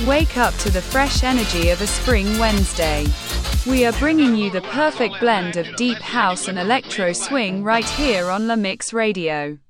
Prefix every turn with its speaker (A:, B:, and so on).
A: Wake up to the fresh energy of a spring Wednesday. We are bringing you the perfect blend of deep house and electro swing right here on La Mix Radio.